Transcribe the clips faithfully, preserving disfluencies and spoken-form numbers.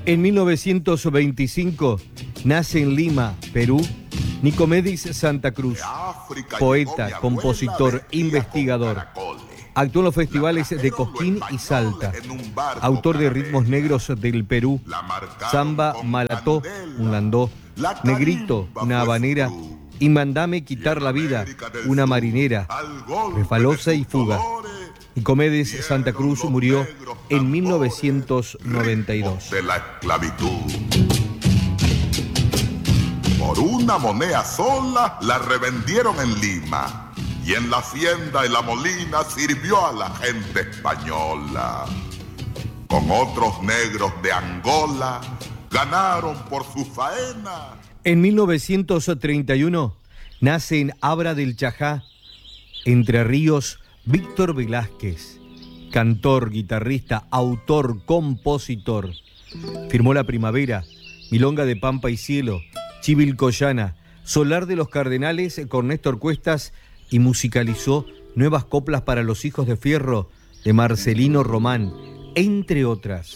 En mil novecientos veinticinco nace en Lima, Perú, Nicomedes Santa Cruz, poeta, compositor, investigador. Actuó en los festivales de Cosquín y Salta. Autor de ritmos negros del Perú, samba, malató, un landó, negrito, una habanera, y mandame quitar la vida, una marinera, refalosa y fuga. Nicomedes Santa Cruz murió en mil novecientos noventa y dos. De la esclavitud. Por una moneda sola la revendieron en Lima, y en la hacienda y la molina sirvió a la gente española. Con otros negros de Angola ganaron por su faena. En mil novecientos treinta y uno nace en Abra del Chajá, Entre Ríos, Víctor Velázquez, cantor, guitarrista, autor, compositor. Firmó La Primavera, Milonga de Pampa y Cielo, Chivilcoyana, Solar de los Cardenales con Néstor Cuestas y musicalizó Nuevas Coplas para los Hijos de Fierro de Marcelino Román, entre otras.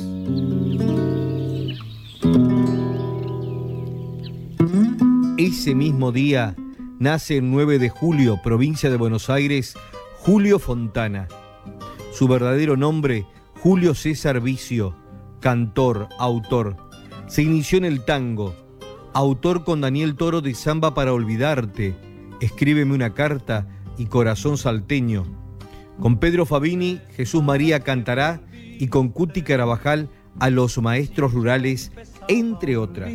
Ese mismo día nace el nueve de julio, provincia de Buenos Aires, Julio Fontana. Su verdadero nombre, Julio César Vicio, cantor, autor. Se inició en el tango, autor con Daniel Toro de Samba para Olvidarte, Escríbeme una carta y Corazón Salteño. Con Pedro Fabini, Jesús María Cantará y con Cuti Carabajal, A los Maestros Rurales, entre otras.